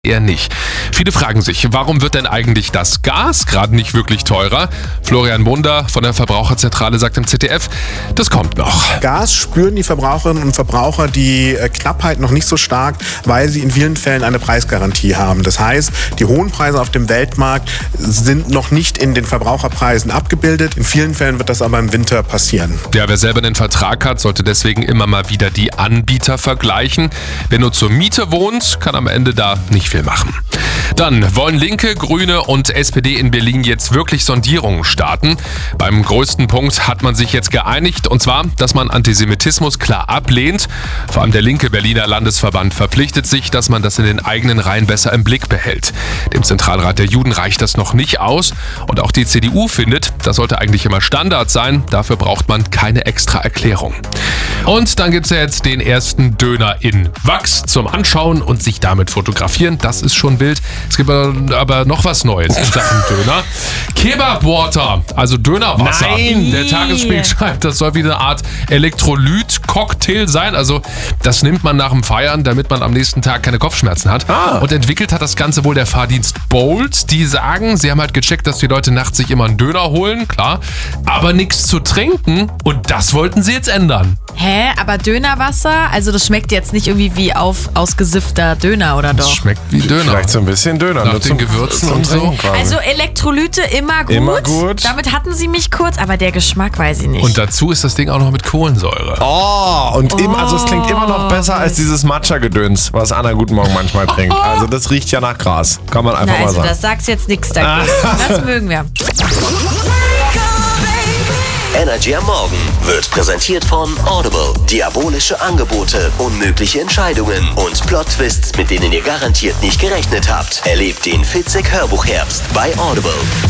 eher nicht. Viele fragen sich, warum wird denn eigentlich das Gas gerade nicht wirklich teurer? Florian Munder von der Verbraucherzentrale sagt im ZDF, das kommt noch. Gas spüren die Verbraucherinnen und Verbraucher die Knappheit noch nicht so stark, weil sie in vielen Fällen eine Preisgarantie haben. Das heißt, die hohen Preise auf dem Weltmarkt sind noch nicht in den Verbraucherpreisen abgebildet. In vielen Fällen wird das aber im Winter passieren. Ja, wer selber einen Vertrag hat, sollte deswegen immer mal wieder die Anbieter vergleichen. Wer nur zur Miete wohnt, kann am Ende da nicht viel machen. Dann wollen Linke, Grüne und SPD in Berlin jetzt wirklich Sondierungen starten. Beim größten Punkt hat man sich jetzt geeinigt, und zwar, dass man Antisemitismus klar ablehnt. Vor allem der linke Berliner Landesverband verpflichtet sich, dass man das in den eigenen Reihen besser im Blick behält. Dem Zentralrat der Juden reicht das noch nicht aus, und auch die CDU findet, das sollte eigentlich immer Standard sein. Dafür braucht man keine extra Erklärung. Und dann gibt es ja jetzt den ersten Döner in Wachs zum Anschauen und sich damit fotografieren. Das ist schon wild. Es gibt aber noch was Neues in Sachen Döner. Kebab Water, also Dönerwasser. Nein. Der Tagesspiegel schreibt, das soll wie eine Art Elektrolyt-Cocktail sein. Also das nimmt man nach dem Feiern, damit man am nächsten Tag keine Kopfschmerzen hat. Und entwickelt hat das Ganze wohl der Fahrdienst Bolt. Die sagen, sie haben halt gecheckt, dass die Leute nachts sich immer einen Döner holen, klar, aber nichts zu trinken. Und das wollten sie jetzt ändern. Hä? Aber Dönerwasser? Also das schmeckt jetzt nicht irgendwie wie ausgesiffter Döner, oder Das doch? schmeckt wie Döner. Vielleicht so ein bisschen Döner. Nach nur den Gewürzen zum und so. Trinken quasi. Also Elektrolyte immer gut. Immer gut. Damit hatten sie mich kurz, aber der Geschmack weiß ich nicht. Und dazu ist das Ding auch noch mit Kohlensäure. Also es klingt immer noch besser als dieses Matcha-Gedöns, was Anna Guten Morgen manchmal trinkt. Also das riecht ja nach Gras. Kann man einfach Na, mal also sagen. das sagst jetzt nichts dagegen. Das mögen wir. Energy am Morgen wird präsentiert von Audible. Diabolische Angebote, unmögliche Entscheidungen und Plot-Twists, mit denen ihr garantiert nicht gerechnet habt. Erlebt den Fitzek Hörbuchherbst bei Audible.